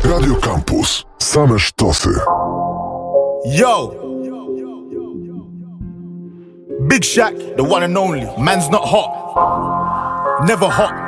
Radio Campus. Same sztosy. Yo! Big Shaq, the one and only. Man's not hot. Never hot.